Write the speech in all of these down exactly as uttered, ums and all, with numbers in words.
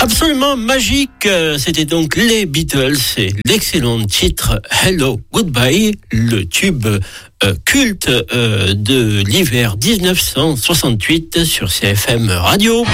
Absolument magique, c'était donc les Beatles et l'excellent titre Hello Goodbye, le tube euh, culte euh, de l'hiver dix-neuf cent soixante-huit sur C F M Radio.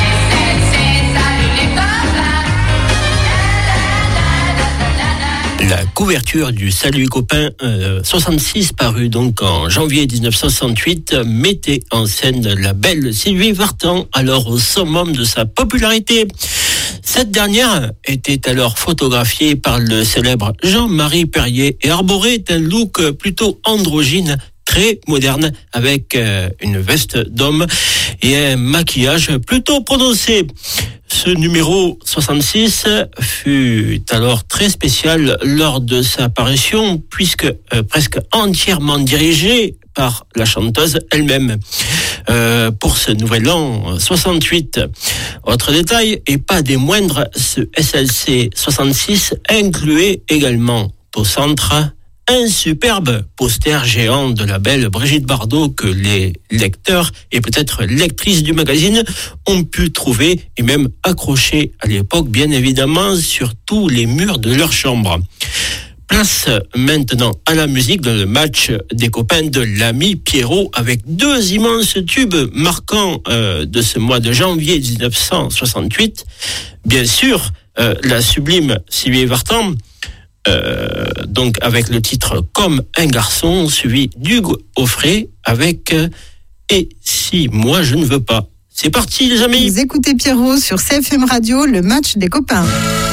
La couverture du Salut copain euh, soixante-six, paru donc en janvier dix-neuf cent soixante-huit, mettait en scène la belle Sylvie Vartan, alors au summum de sa popularité. Cette dernière était alors photographiée par le célèbre Jean-Marie Perrier et arborait un look plutôt androgyne, très moderne, avec euh, une veste d'homme et un maquillage plutôt prononcé. Ce numéro soixante-six fut alors très spécial lors de sa parution, puisque euh, presque entièrement dirigé par la chanteuse elle-même. Euh, pour ce nouvel an soixante-huit. Autre détail, et pas des moindres, ce S L C soixante-six incluait également au centre un superbe poster géant de la belle Brigitte Bardot que les lecteurs et peut-être lectrices du magazine ont pu trouver et même accrocher à l'époque, bien évidemment, sur tous les murs de leur chambre. Place maintenant à la musique dans le match des copains de l'ami Pierrot avec deux immenses tubes marquants euh, de ce mois de janvier dix-neuf cent soixante-huit. Bien sûr, euh, la sublime Sylvie Vartan, euh, donc avec le titre Comme un garçon, suivi d'Hugues Aufray avec euh, Et si moi je ne veux pas. C'est parti les amis. Vous écoutez Pierrot sur C F M Radio, le match des copains.